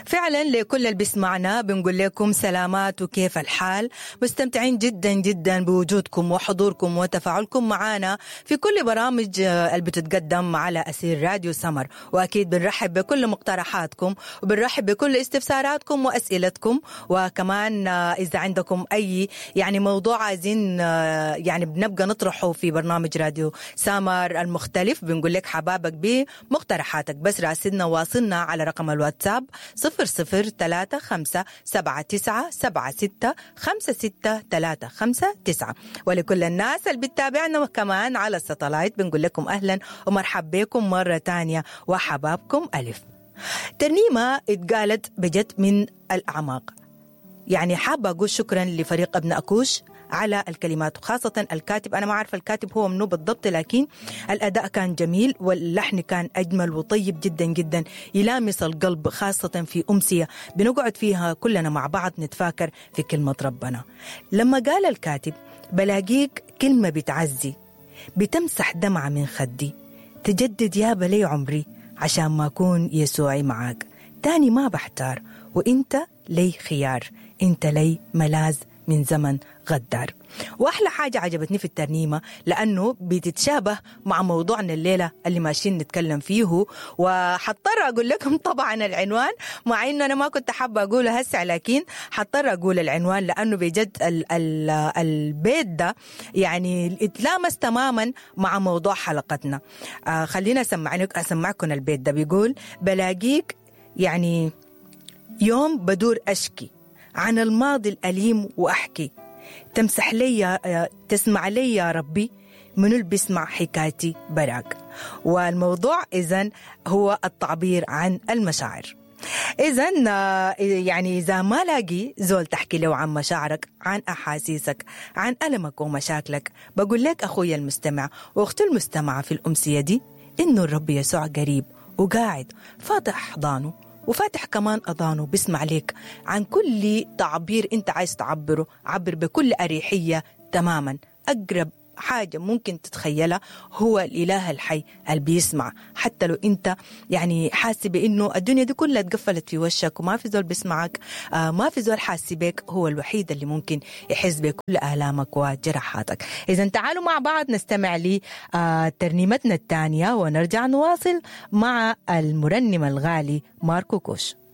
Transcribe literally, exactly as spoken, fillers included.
فعلا لكل اللي بيسمعنا بنقول لكم سلامات وكيف الحال. مستمتعين جدا جدا بوجودكم وحضوركم وتفاعلكم معنا في كل برامج اللي بتتقدم على أسير راديو سمر، وأكيد بنرحب بكل مقترحاتكم وبنرحب بكل استفساراتكم وأسئلتكم. وكمان إذا عندكم أي يعني موضوع عايزين يعني بنبقى نطرحه في برنامج راديو سمر المختلف، بنقول لك حبابك بمقترحاتك، بس راسلنا واصلنا على رقم الواتساب صفر صفر ثلاثة خمسة سبعة تسعة سبعة ستة خمسة ستة ثلاثة خمسة تسعة. ولكل الناس اللي بتتابعنا وكمان على الساتلايت بنقول لكم أهلا ومرحب بكم مرة تانية وحبابكم ألف. ترنيمة اتقالت بجد من الأعماق، يعني حابة أقول شكرا لفريق ابن أكوش على الكلمات وخاصة الكاتب. أنا ما أعرف الكاتب هو منو بالضبط، لكن الأداء كان جميل واللحن كان أجمل وطيب جدا جدا يلامس القلب، خاصة في أمسية بنقعد فيها كلنا مع بعض نتفاكر في كلمة ربنا. لما قال الكاتب بلاقيك كلمة بتعزي بتمسح دمعة من خدي، تجدد يا بلي عمري عشان ما أكون يسوعي معاك، تاني ما بحتار وإنت لي خيار، إنت لي ملاذ من زمن غدار. وأحلى حاجة عجبتني في الترنيمة لأنه بتتشابه مع موضوعنا الليلة اللي ماشيين نتكلم فيه، وحضطر أقول لكم طبعا العنوان، مع إنه أنا ما كنت حابة أقوله هسه، لكن حضطر أقول العنوان لأنه بجد ال ال البيت ده يعني اتلامس تماما مع موضوع حلقتنا. آه خلينا أسمعكم البيت ده. بيقول بلاقيك يعني يوم بدور أشكي عن الماضي الأليم وأحكي، تمسح لي تسمع لي يا ربي من اللي بيسمع حكايتي براك. والموضوع إذن هو التعبير عن المشاعر. إذن يعني إذا ما لاقي زول تحكي له عن مشاعرك، عن أحاسيسك، عن ألمك ومشاكلك، بقول لك أخوي المستمع وأختي المستمعة في الأمسية دي إنه الرب يسوع قريب وقاعد فاتح حضانه وفاتح كمان أذانه بيسمع لك عن كل تعبير أنت عايز تعبره. عبر بكل أريحية تماما. أقرب حاجة ممكن تتخيلها هو الإله الحي اللي بيسمع، حتى لو أنت يعني حاسب إنه الدنيا دي كلها تقفلت في وشك وما في زول بيسمعك، آه ما في زول حاسس بك، هو الوحيد اللي ممكن يحس بكل آلامك وجرحاتك. إذن تعالوا مع بعض نستمع لي آه ترنيمتنا الثانية ونرجع نواصل مع المرنم الغالي ماركو كوش.